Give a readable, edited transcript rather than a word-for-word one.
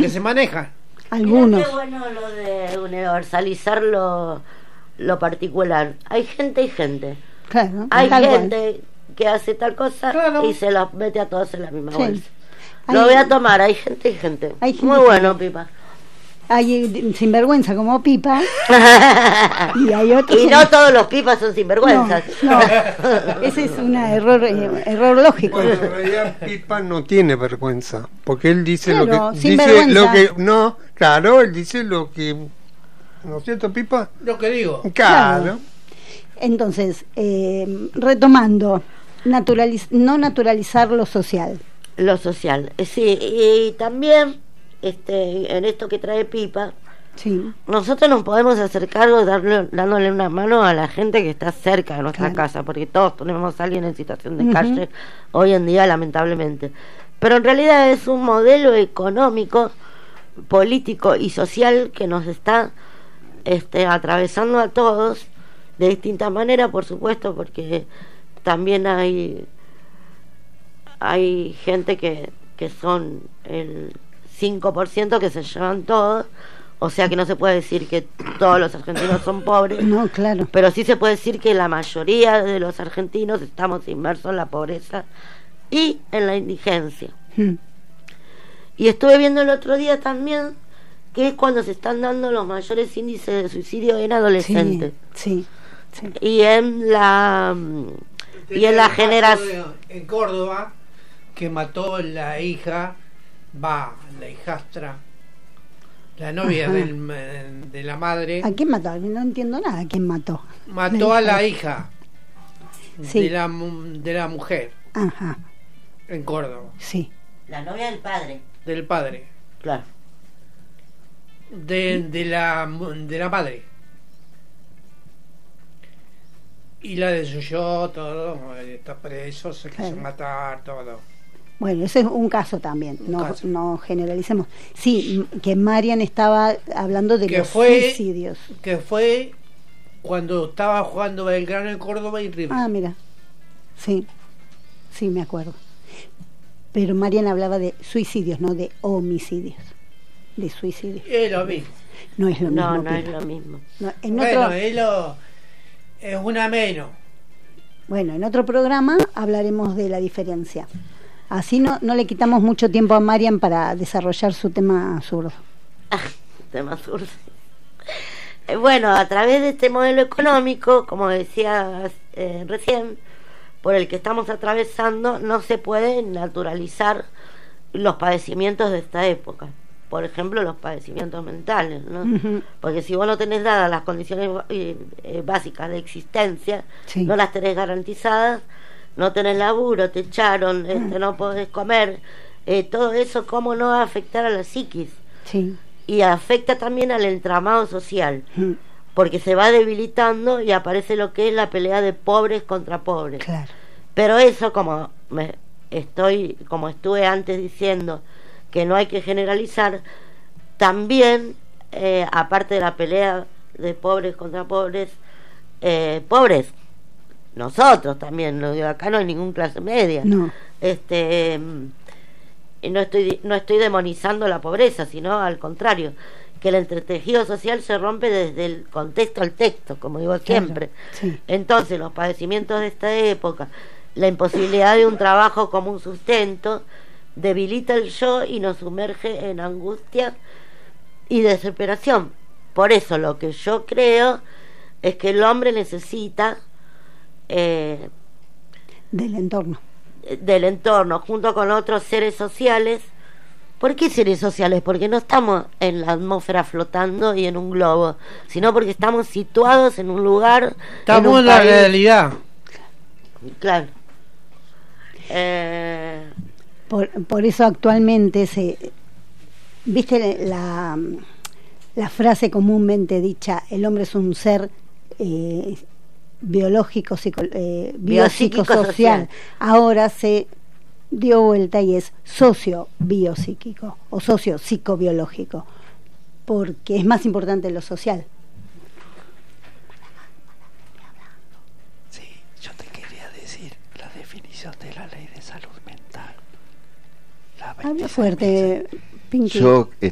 que se manejan. Algunos. Mirá qué bueno lo de universalizar lo particular. Hay gente y gente. Claro, Hay tal cual. gente que hace tal cosa Claro. y se los mete a todos en la misma Sí. bolsa. Hay- Lo voy a tomar, hay gente y gente. Hay gente Muy y bueno, gente. Pipa. Hay sinvergüenza como Pipa y hay otros. Y no todos los pipas son sinvergüenzas. No, ese es un error lógico. Bueno, en realidad Pipa no tiene vergüenza, porque él dice Claro, lo que sin dice vergüenza. lo que no, claro, él dice lo que, ¿no es cierto, Pipa? Lo que digo. Claro. Entonces, retomando, no naturalizar lo social. Lo social. Sí, y también en esto que trae Pipa, Sí, nosotros nos podemos hacer cargo dándole una mano a la gente que está cerca de nuestra Claro. casa, porque todos tenemos a alguien en situación de Ujú. calle hoy en día, lamentablemente. Pero en realidad es un modelo económico, político y social que nos está atravesando a todos de distintas maneras, por supuesto, porque también hay gente que son el 5% que se llevan todos, o sea que no se puede decir que todos los argentinos son pobres, no, claro. pero sí se puede decir que la mayoría de los argentinos estamos inmersos en la pobreza y en la indigencia. Mm. Y estuve viendo el otro día también que es cuando se están dando los mayores índices de suicidio en adolescentes. Sí, sí. Y en la generación. En Córdoba, que mató la hija, la hijastra, la novia Ajá. de la madre, ¿A quién mató? No entiendo nada. ¿A quién mató? mató a la hija Sí. de la mujer Ajá, en Córdoba, sí. La novia del padre. del padre, Claro. de la madre. Y la desoyó todo, está preso, se quiso Claro. matar, todo. Bueno, ese es un caso también, Un caso. no generalicemos. Sí, que Marian estaba hablando de Que los fue- suicidios. Que fue cuando estaba jugando Belgrano en Córdoba y River. Ah, mira. Sí, sí, me acuerdo. Pero Marian hablaba de suicidios, no de homicidios. De suicidios. Es lo mismo. No es lo No, mismo. no es Pipa. lo mismo. No, en Bueno, otro, es una menos. bueno, en otro programa hablaremos de la diferencia. Así no le quitamos mucho tiempo a Marian para desarrollar su tema zurdo. Tema zurdo. Bueno, a través de este modelo económico, como decía recién, por el que estamos atravesando, no se puede naturalizar los padecimientos de esta época. Por ejemplo, los padecimientos mentales, ¿no? Ujú. Porque si vos no tenés dadas las condiciones básicas de existencia, Sí. no las tenés garantizadas, no tenés laburo, te echaron, no podés comer, todo eso, ¿cómo no va a afectar a la psiquis? Sí. Y afecta también al entramado social, Mm, porque se va debilitando y aparece lo que es la pelea de pobres contra pobres. claro. Pero eso, como estuve antes diciendo que no hay que generalizar, también aparte de la pelea de pobres contra pobres, pobres nosotros también, no digo, acá no hay ningún clase media. No. Y no estoy demonizando la pobreza, sino al contrario, que el entretejido social se rompe desde el contexto al texto, como digo siempre. sí. Entonces los padecimientos de esta época, la imposibilidad de un trabajo como un sustento, debilita el yo y nos sumerge en angustia y desesperación. Por eso lo que yo creo es que el hombre necesita Del entorno. del entorno, junto con otros seres sociales. ¿Por qué seres sociales? Porque no estamos en la atmósfera flotando y en un globo, sino porque estamos situados en un lugar, Estamos un en la país. realidad. Claro. Por eso actualmente ¿viste la frase comúnmente dicha, el hombre es un ser biológico, biopsicosocial? Ahora se dio vuelta y es socio-biopsíquico o socio-psicobiológico, porque es más importante lo social. Sí, yo te quería decir la definición de la ley de salud mental. La Habla 26.000. fuerte, Pinky. Yo